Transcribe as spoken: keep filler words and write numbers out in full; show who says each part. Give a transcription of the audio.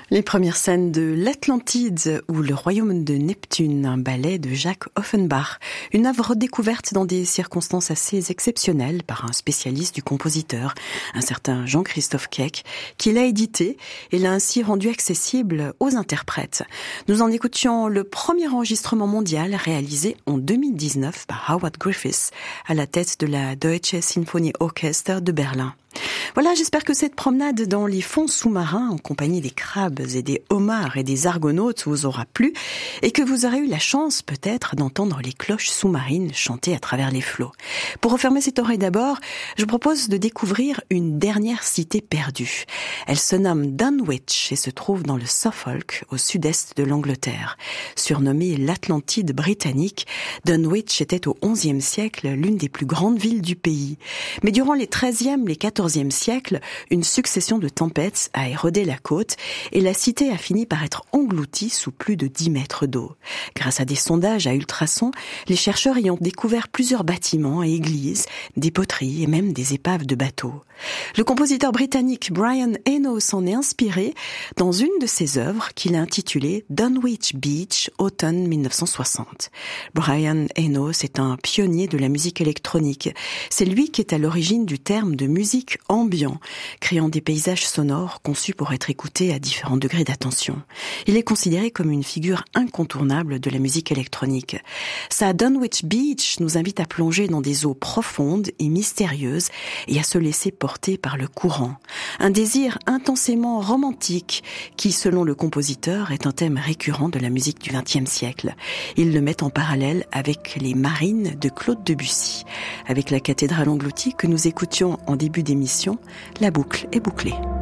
Speaker 1: Les premières scènes de l'Atlantide ou le Royaume de Neptune, un ballet de Jacques Offenbach, une œuvre découverte dans des circonstances assez exceptionnelles par un spécialiste du compositeur, un certain Jean-Christophe Keck, qui l'a édité et l'a ainsi rendu accessible aux interprètes. Nous en écoutions le premier enregistrement mondial réalisé en deux mille dix-neuf par Howard Griffiths à la tête de la Deutsche Sinfonieorchester de Berlin. Voilà, j'espère que cette promenade dans les fonds sous-marins en compagnie des crabes et des homards et des argonautes vous aura plu et que vous aurez eu la chance peut-être d'entendre les cloches sous-marines chanter à travers les flots. Pour refermer cette oreille d'abord, je vous propose de découvrir une dernière cité perdue. Elle se nomme Dunwich et se trouve dans le Suffolk, au sud-est de l'Angleterre. Surnommée l'Atlantide britannique, Dunwich était au onzième siècle l'une des plus grandes villes du pays. Mais durant les treizième et quatorzième siècle, une succession de tempêtes a érodé la côte et la cité a fini par être engloutie sous plus de dix mètres d'eau. Grâce à des sondages à ultrasons, les chercheurs y ont découvert plusieurs bâtiments et églises, des poteries et même des épaves de bateaux. Le compositeur britannique Brian Eno s'en est inspiré dans une de ses œuvres qu'il a intitulée Dunwich Beach, automne mille neuf cent soixante. Brian Eno, c'est un pionnier de la musique électronique. C'est lui qui est à l'origine du terme de musique ambiant, créant des paysages sonores conçus pour être écoutés à différents degrés d'attention. Il est considéré comme une figure incontournable de la musique électronique. Sa Dunwich Beach nous invite à plonger dans des eaux profondes et mystérieuses et à se laisser porter par le courant. Un désir intensément romantique qui, selon le compositeur, est un thème récurrent de la musique du vingtième siècle. Il le met en parallèle avec les Marines de Claude Debussy. Avec la cathédrale engloutie que nous écoutions en début d'émission, la boucle est bouclée.